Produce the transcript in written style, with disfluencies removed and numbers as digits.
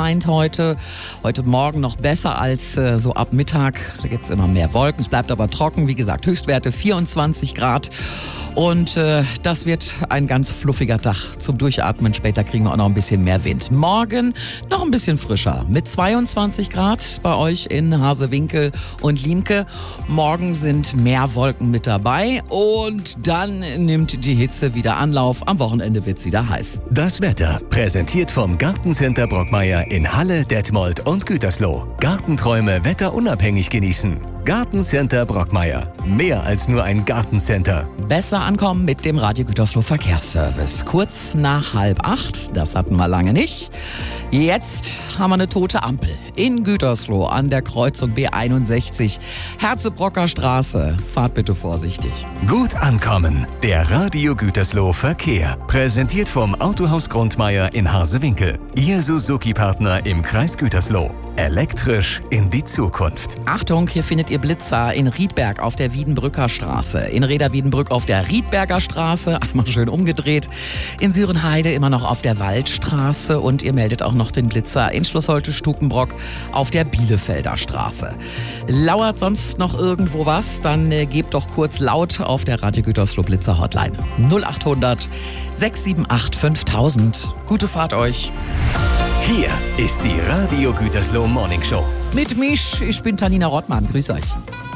scheint heute. Heute Morgen noch besser als so ab Mittag. Da gibt es immer mehr Wolken. Es bleibt aber trocken. Wie gesagt, Höchstwerte 24 Grad. Und das wird ein ganz fluffiger Tag zum Durchatmen. Später kriegen wir auch noch ein bisschen mehr Wind. Morgen noch ein bisschen frischer mit 22 Grad bei euch in Hasewinkel und Limke. Morgen sind mehr Wolken mit dabei und dann nimmt die Hitze wieder Anlauf. Am Wochenende wird's wieder heiß. Das Wetter präsentiert vom Gartencenter Brockmeier in Halle, Detmold und Gütersloh. Gartenträume wetterunabhängig genießen. Gartencenter Brockmeier. Mehr als nur ein Gartencenter. Besser ankommen mit dem Radio Gütersloh Verkehrsservice. Kurz nach 7:30, das hatten wir lange nicht. Jetzt haben wir eine tote Ampel in Gütersloh an der Kreuzung B61. Herzebrocker Straße. Fahrt bitte vorsichtig. Gut ankommen. Der Radio Gütersloh Verkehr. Präsentiert vom Autohaus Grundmeier in Hasewinkel. Ihr Suzuki-Partner im Kreis Gütersloh. Elektrisch in die Zukunft. Achtung, hier findet ihr Blitzer in Riedberg auf der Wiedenbrücker Straße, in Reda-Wiedenbrück auf der Riedberger Straße, einmal schön umgedreht, in Sürenheide immer noch auf der Waldstraße und ihr meldet auch noch den Blitzer in Schlossholte-Stukenbrock auf der Bielefelder Straße. Lauert sonst noch irgendwo was, dann gebt doch kurz laut auf der Radio Gütersloh Blitzer Hotline 0800 678 5000. Gute Fahrt euch. Hier ist die Radio Gütersloh Morning Show. Mit mich, ich bin Tanina Rottmann. Grüß euch.